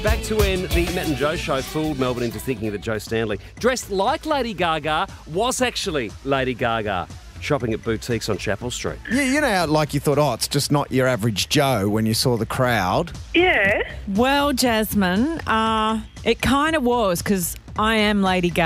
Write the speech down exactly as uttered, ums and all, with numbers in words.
back to when the Matt and Joe show fooled Melbourne into thinking that Joe Stanley, dressed like Lady Gaga, was actually Lady Gaga, shopping at boutiques on Chapel Street. Yeah, you know how like you thought, oh, it's just not your average Joe when you saw the crowd. Yeah. Well, Jasmine, uh, it kind of was because I am Lady Gaga.